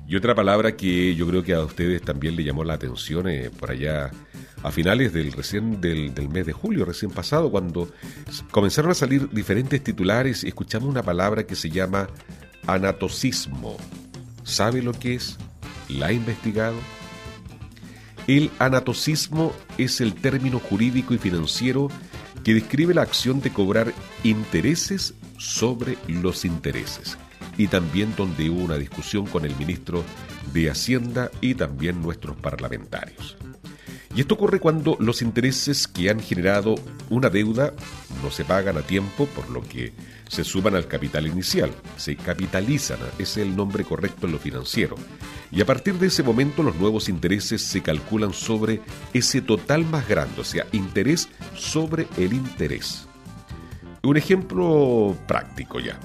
Y otra palabra que yo creo que a ustedes también le llamó la atención por allá a finales del mes de julio, recién pasado, cuando comenzaron a salir diferentes titulares y escuchamos una palabra que se llama anatocismo. ¿Sabe lo que es? ¿La ha investigado? El anatocismo es el término jurídico y financiero que describe la acción de cobrar intereses sobre los intereses, y también donde hubo una discusión con el ministro de Hacienda y también nuestros parlamentarios. Y esto ocurre cuando los intereses que han generado una deuda no se pagan a tiempo, por lo que se suman al capital inicial, se capitalizan, es el nombre correcto en lo financiero. Y a partir de ese momento los nuevos intereses se calculan sobre ese total más grande, o sea, interés sobre el interés. Un ejemplo práctico ya.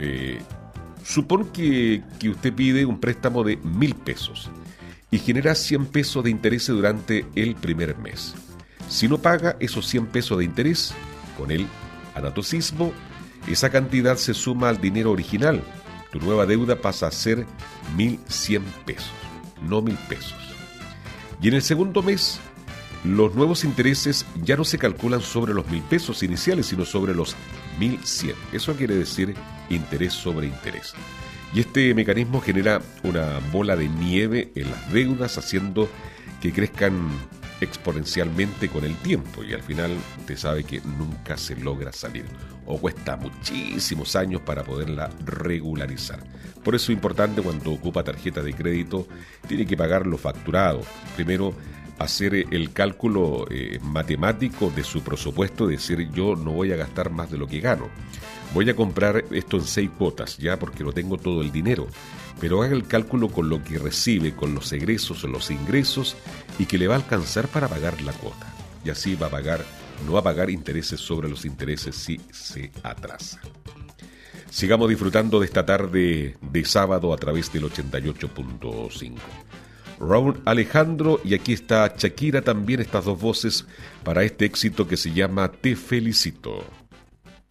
Supón que usted pide un préstamo de 1.000 pesos y genera 100 pesos de interés durante el primer mes. Si no paga esos 100 pesos de interés, con el anatocismo, esa cantidad se suma al dinero original. Tu nueva deuda pasa a ser 1.100 pesos, no 1.000 pesos. Y en el segundo mes, los nuevos intereses ya no se calculan sobre los 1.000 pesos iniciales, sino sobre los 1.100. Eso quiere decir interés sobre interés. Y este mecanismo genera una bola de nieve en las deudas, haciendo que crezcan exponencialmente con el tiempo, y al final usted sabe que nunca se logra salir o cuesta muchísimos años para poderla regularizar. Por eso es importante, cuando ocupa tarjeta de crédito, tiene que pagar lo facturado. Primero, hacer el cálculo matemático de su presupuesto, decir, yo no voy a gastar más de lo que gano. Voy a comprar esto en 6 cuotas, ya, porque no tengo todo el dinero. Pero haga el cálculo con lo que recibe, con los egresos o los ingresos, y que le va a alcanzar para pagar la cuota. Y así no va a pagar intereses sobre los intereses si se atrasa. Sigamos disfrutando de esta tarde de sábado a través del 88.5. Raúl Alejandro, y aquí está Shakira también, estas dos voces para este éxito que se llama Te Felicito.